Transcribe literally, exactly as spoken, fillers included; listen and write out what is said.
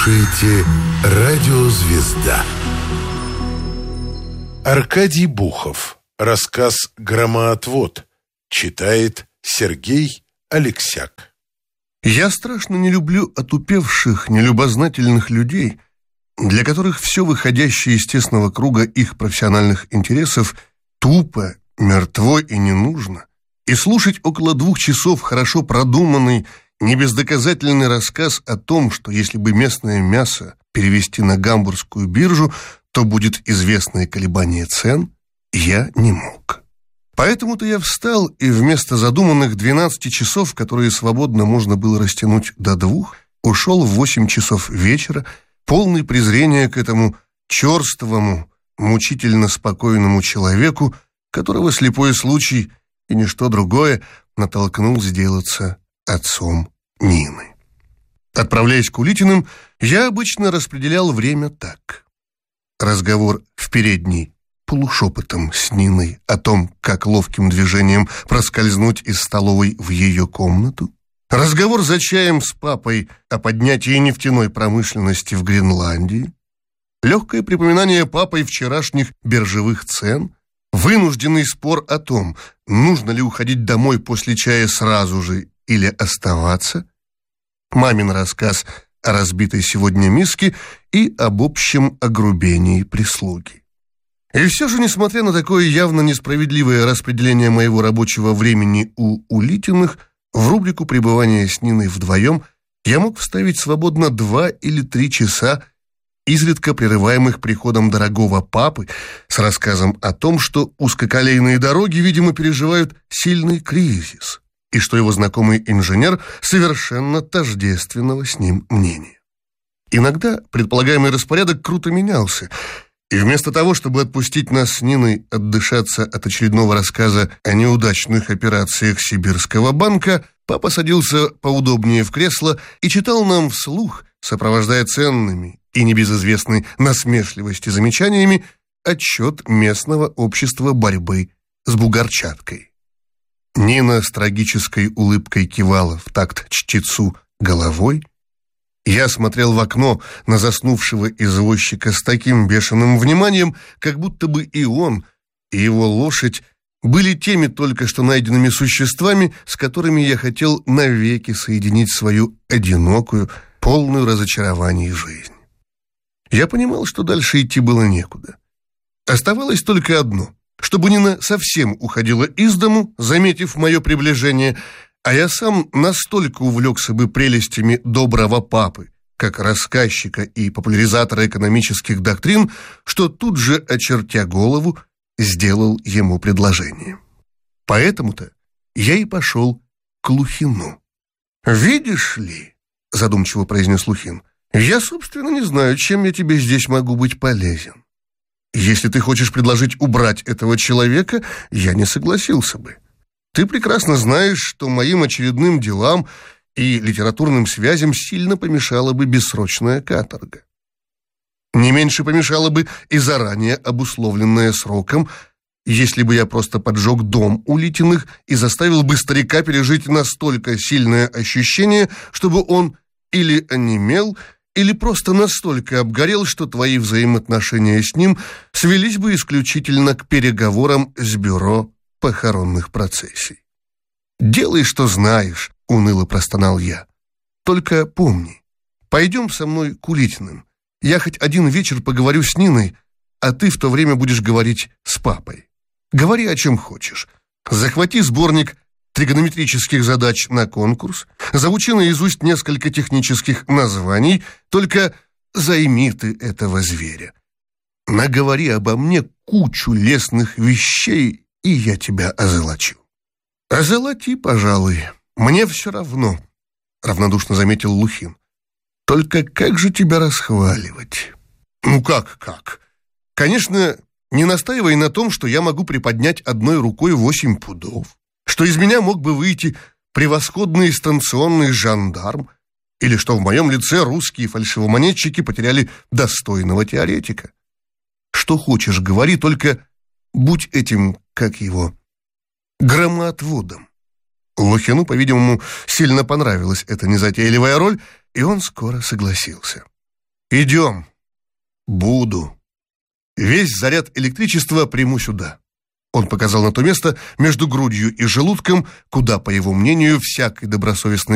слушаете «Радио Звезда». Аркадий Бухов. Рассказ «Громоотвод». Читает Сергей Алексяк. Я страшно не люблю отупевших, нелюбознательных людей, для которых все выходящее из тесного круга их профессиональных интересов тупо, мертво и не нужно. И слушать около двух часов хорошо продуманный, небездоказательный рассказ о том, что если бы местное мясо перевести на гамбургскую биржу, то будет известное колебание цен, я не мог. Поэтому-то я встал и вместо задуманных двенадцати часов, которые свободно можно было растянуть до двух, ушел в восемь часов вечера, полный презрения к этому черствому, мучительно спокойному человеку, которого слепой случай и ничто другое натолкнул сделаться отцом Нины. Отправляясь к Улитиным, я обычно распределял время так. Разговор в передней полушепотом с Ниной о том, как ловким движением проскользнуть из столовой в ее комнату. Разговор за чаем с папой о поднятии нефтяной промышленности в Гренландии. Легкое припоминание папой вчерашних биржевых цен. Вынужденный спор о том, нужно ли уходить домой после чая сразу же или оставаться. Мамин рассказ о разбитой сегодня миске и об общем огрубении прислуги. И все же, несмотря на такое явно несправедливое распределение моего рабочего времени у Улитиных, в рубрику пребывания с Ниной вдвоем я мог вставить свободно два или три часа, изредка прерываемых приходом дорогого папы с рассказом о том, что узкоколейные дороги, видимо, переживают сильный кризис, и что его знакомый инженер совершенно тождественного с ним мнения. Иногда предполагаемый распорядок круто менялся, и вместо того, чтобы отпустить нас с Ниной отдышаться от очередного рассказа о неудачных операциях Сибирского банка, папа садился поудобнее в кресло и читал нам вслух, сопровождая ценными и небезызвестной насмешливости замечаниями, отчет местного общества борьбы с бугорчаткой. Нина с трагической улыбкой кивала в такт чтецу головой. Я смотрел в окно на заснувшего извозчика с таким бешеным вниманием, как будто бы и он, и его лошадь были теми только что найденными существами, с которыми я хотел навеки соединить свою одинокую, полную разочарований жизнь. Я понимал, что дальше идти было некуда. Оставалось только одно — чтобы Нина совсем уходила из дому, заметив мое приближение, а я сам настолько увлекся бы прелестями доброго папы, как рассказчика и популяризатора экономических доктрин, что тут же, очертя голову, сделал ему предложение. Поэтому-то я и пошел к Лухину. «Видишь ли, — задумчиво произнес Лухин, — я, собственно, не знаю, чем я тебе здесь могу быть полезен. Если ты хочешь предложить убрать этого человека, я не согласился бы. Ты прекрасно знаешь, что моим очередным делам и литературным связям сильно помешала бы бессрочная каторга. Не меньше помешала бы и заранее обусловленная сроком, если бы я просто поджег дом Улитиных и заставил бы старика пережить настолько сильное ощущение, чтобы он или онемел, или просто настолько обгорел, что твои взаимоотношения с ним свелись бы исключительно к переговорам с бюро похоронных процессий. «Делай, что знаешь», — уныло простонал я. «Только помни, пойдем со мной к Улитиным. Я хоть один вечер поговорю с Ниной, а ты в то время будешь говорить с папой. Говори о чем хочешь. Захвати сборник тригонометрических задач на конкурс, заучи наизусть несколько технических названий, только займи ты этого зверя. Наговори обо мне кучу лестных вещей, и я тебя озолочу». «Озолоти, пожалуй, мне все равно», — равнодушно заметил Лухин. «Только как же тебя расхваливать?» «Ну как, как? Конечно, не настаивай на том, что я могу приподнять одной рукой восемь пудов, что из меня мог бы выйти превосходный станционный жандарм, или что в моем лице русские фальшивомонетчики потеряли достойного теоретика. Что хочешь, говори, только будь этим, как его, громоотводом». Лухину, по-видимому, сильно понравилась эта незатейливая роль, и он скоро согласился. «Идем». «Буду. Весь заряд электричества приму сюда». Он показал на то место между грудью и желудком, куда, по его мнению, всякий добросовестный